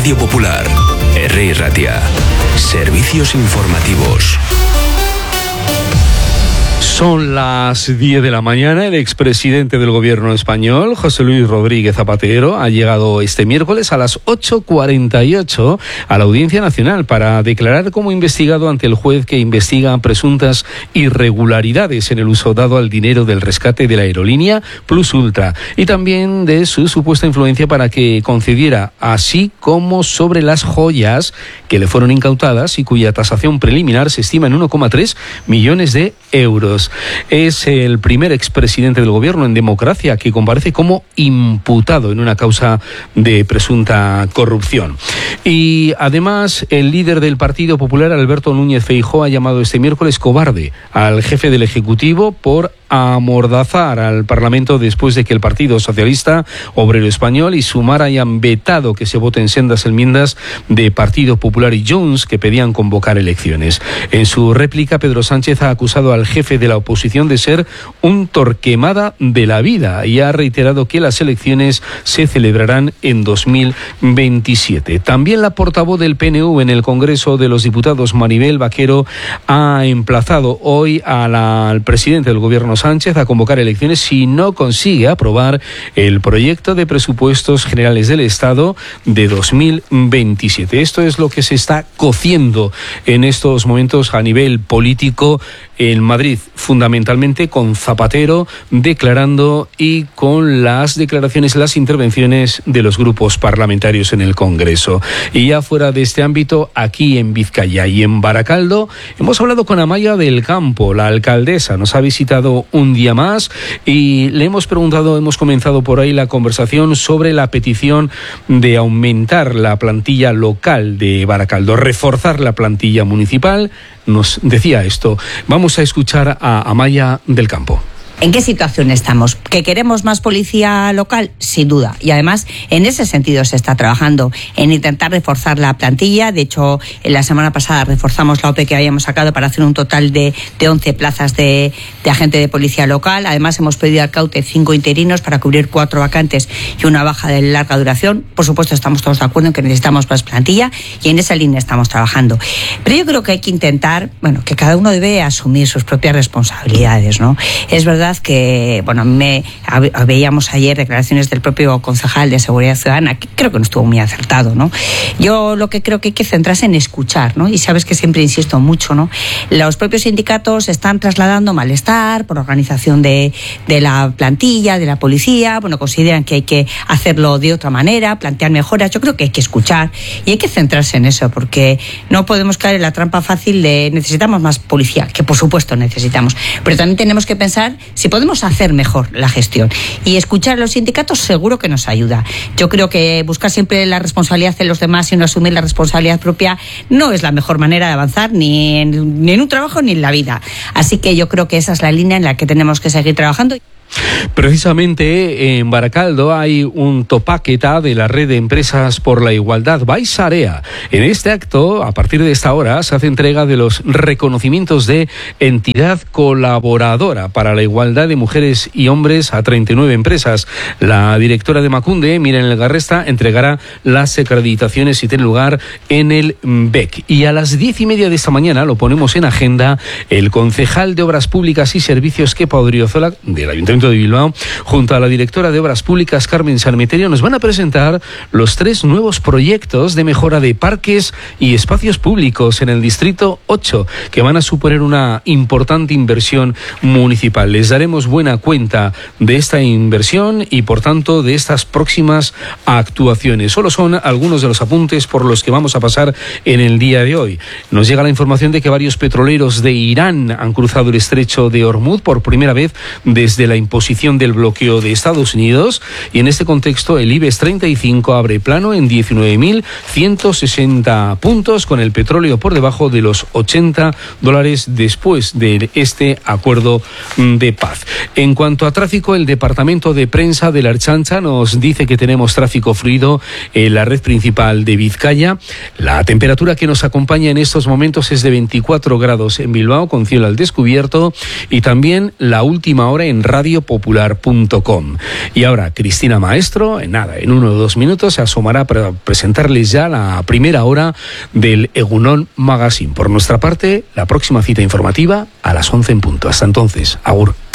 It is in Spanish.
Radio Popular, Herri Ratia. Servicios informativos. Son las 10 de la mañana. El expresidente del gobierno español, José Luis Rodríguez Zapatero, ha llegado este miércoles a las 8:48 a la Audiencia Nacional para declarar como investigado ante el juez que investiga presuntas irregularidades en el uso dado al dinero del rescate de la aerolínea Plus Ultra y también de su supuesta influencia para que concediera, así como sobre las joyas que le fueron incautadas y cuya tasación preliminar se estima en 1,3 millones de euros. Es el primer expresidente del gobierno en democracia que comparece como imputado en una causa de presunta corrupción. Y además, el líder del Partido Popular, Alberto Núñez Feijóo, ha llamado este miércoles cobarde al jefe del Ejecutivo por amordazar al Parlamento después de que el Partido Socialista Obrero Español y Sumar hayan vetado que se voten sendas enmiendas de Partido Popular y Junts que pedían convocar elecciones. En su réplica, Pedro Sánchez ha acusado al jefe de la oposición de ser un Torquemada de la vida y ha reiterado que las elecciones se celebrarán en 2027. También la portavoz del PNV en el Congreso de los Diputados, Maribel Vaquero, ha emplazado hoy al presidente del gobierno Sánchez a convocar elecciones si no consigue aprobar el proyecto de presupuestos generales del Estado de 2027. Esto es lo que se está cociendo en estos momentos a nivel político en Madrid, fundamentalmente con Zapatero declarando y con las declaraciones, las intervenciones de los grupos parlamentarios en el Congreso. Y ya fuera de este ámbito, aquí en Vizcaya y en Baracaldo, hemos hablado con Amaia del Campo, la alcaldesa. Nos ha visitado un día más y le hemos preguntado, hemos comenzado por ahí la conversación sobre la petición de aumentar la plantilla local de Baracaldo, reforzar la plantilla municipal. Nos decía esto. Vamos a escuchar a Amaia del Campo. ¿En qué situación estamos? ¿Que queremos más policía local? Sin duda. Y además, en ese sentido se está trabajando, en intentar reforzar la plantilla. De hecho, la semana pasada reforzamos la OPE que habíamos sacado para hacer un total de 11 plazas de agente de policía local. Además, hemos pedido al CAUTE 5 interinos para cubrir 4 vacantes y una baja de larga duración. Por supuesto, estamos todos de acuerdo en que necesitamos más plantilla y en esa línea estamos trabajando. Pero yo creo que hay que intentar, que cada uno debe asumir sus propias responsabilidades, ¿no? Es verdad que, veíamos ayer declaraciones del propio concejal de Seguridad Ciudadana, que creo que no estuvo muy acertado, ¿no? Yo lo que creo que hay que centrarse en escuchar, ¿no? Y sabes que siempre insisto mucho, ¿no? Los propios sindicatos están trasladando malestar por organización de la plantilla, de la policía, consideran que hay que hacerlo de otra manera, plantear mejoras. Yo creo que hay que escuchar y hay que centrarse en eso, porque no podemos caer en la trampa fácil de necesitamos más policía, que por supuesto necesitamos, pero también tenemos que pensar si podemos hacer mejor la gestión. Y escuchar a los sindicatos seguro que nos ayuda. Yo creo que buscar siempre la responsabilidad de los demás y no asumir la responsabilidad propia no es la mejor manera de avanzar ni en un trabajo ni en la vida. Así que yo creo que esa es la línea en la que tenemos que seguir trabajando. Precisamente en Baracaldo hay un topaqueta de la red de empresas por la igualdad Baisarea. En este acto, a partir de esta hora, se hace entrega de los reconocimientos de entidad colaboradora para la igualdad de mujeres y hombres a 39 empresas. La directora de Macunde, Miren Legarresta, entregará las acreditaciones y tiene lugar en el BEC. Y a las 10:30 de esta mañana, lo ponemos en agenda, el concejal de Obras Públicas y Servicios, Kepa Odriozola, del Ayuntamiento de Bilbao, junto a la directora de Obras Públicas, Carmen Sarmeterio, nos van a presentar los 3 nuevos proyectos de mejora de parques y espacios públicos en el Distrito 8, que van a suponer una importante inversión municipal. Les daremos buena cuenta de esta inversión y, por tanto, de estas próximas actuaciones. Solo son algunos de los apuntes por los que vamos a pasar en el día de hoy. Nos llega la información de que varios petroleros de Irán han cruzado el estrecho de Hormuz por primera vez desde la imposición del bloqueo de Estados Unidos, y en este contexto el IBEX 35 abre plano en 19.160 puntos, con el petróleo por debajo de los $80 después de este acuerdo de paz. En cuanto a tráfico, el departamento de prensa de la Ertzaintza nos dice que tenemos tráfico fluido en la red principal de Vizcaya. La temperatura que nos acompaña en estos momentos es de 24 grados en Bilbao, con cielo al descubierto, y también la última hora en radio radiopopular.com. Y ahora Cristina Maestro, en 1 o 2 minutos, se asomará para presentarles ya la primera hora del Egunon Magazine. Por nuestra parte, la próxima cita informativa a las 11 en punto. Hasta entonces, agur.